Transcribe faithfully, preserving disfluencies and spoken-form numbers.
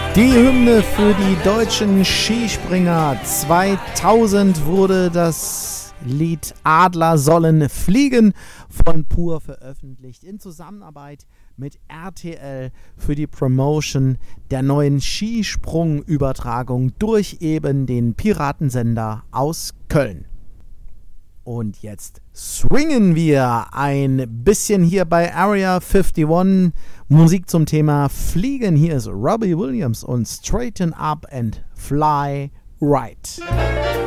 Die Hymne für die deutschen Skispringer. zweitausend wurde das Lied Adler sollen fliegen von Pur veröffentlicht in Zusammenarbeit mit R T L für die Promotion der neuen Skisprungübertragung durch eben den Piratensender aus Köln. Und jetzt swingen wir ein bisschen hier bei Area einundfünfzig. Musik zum Thema Fliegen. Hier ist Robbie Williams und Straighten Up and Fly Right.